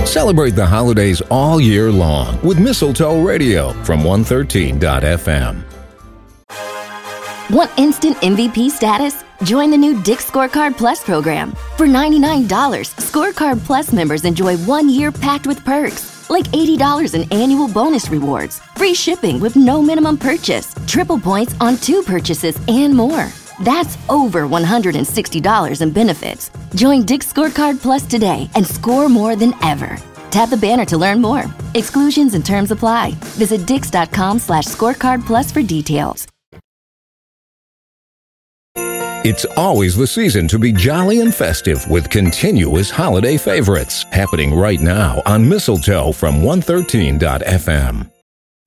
Celebrate the holidays all year long with Mistletoe Radio from 113.fm. Want instant MVP status? Join the new Dick's Scorecard Plus program. For $99, Scorecard Plus members enjoy 1 year packed with perks, like $80 in annual bonus rewards, free shipping with no minimum purchase, triple points on 2 purchases, and more. That's over $160 in benefits. Join Dick's Scorecard Plus today and score more than ever. Tap the banner to learn more. Exclusions and terms apply. Visit dix.com/scorecard plus for details. It's always the season to be jolly and festive with continuous holiday favorites happening right now on Mistletoe from 113.fm.